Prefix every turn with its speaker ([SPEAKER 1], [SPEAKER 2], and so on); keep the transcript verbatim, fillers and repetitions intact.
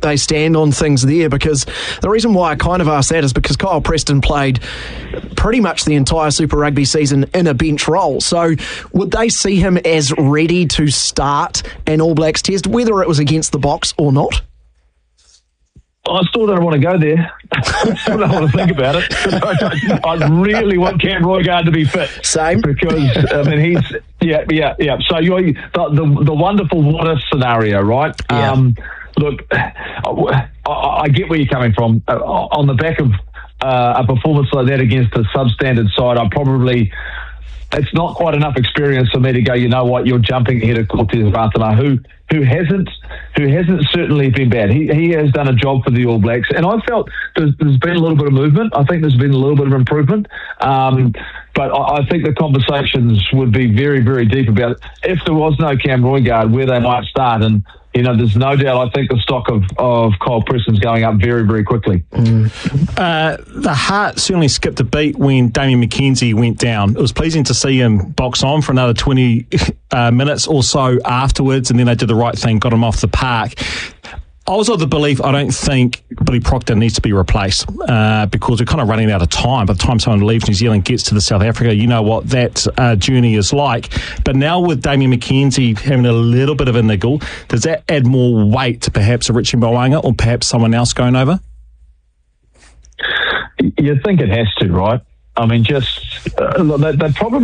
[SPEAKER 1] they stand on things there? Because the reason why I kind of ask that is because Kyle Preston played pretty much the entire Super Rugby season in a bench role. So would they see him as ready to start an All Blacks test, whether it was against the Box or not?
[SPEAKER 2] I still don't want to go there. I still don't want to think about it. I, I really want Cam Roigard to be fit.
[SPEAKER 1] Same.
[SPEAKER 2] Because, I mean, he's, yeah, yeah, yeah. So you're the, the, the wonderful what-if scenario, right?
[SPEAKER 1] Yeah.
[SPEAKER 2] Um, look, I, I get where you're coming from. Uh, on the back of uh, a performance like that against a substandard side, I probably... It's not quite enough experience for me to go, you know what, you're jumping ahead of Cortez Vantana, who who hasn't who hasn't certainly been bad. He he has done a job for the All Blacks, and I felt there's, there's been a little bit of movement. I think there's been a little bit of improvement. Um, but I, I think the conversations would be very, very deep about it. If there was no Cam Roigard, where they might start. And, you know, there's no doubt I think the stock of, of Kyle Preston's going up very, very quickly.
[SPEAKER 3] Mm. Uh, the heart certainly skipped a beat when Damian McKenzie went down. It was pleasing to see him box on for another twenty uh, minutes or so afterwards, and then they did the right thing, got him off the park. I was of the belief I don't think Billy Proctor needs to be replaced uh, because we're kind of running out of time. By the time someone leaves New Zealand, gets to the South Africa, you know what that uh, journey is like. But now with Damian McKenzie having a little bit of a niggle, does that add more weight to perhaps a Richie Mo'unga or perhaps someone else going over?
[SPEAKER 2] You think it has to, right? I mean, just uh, they, they probably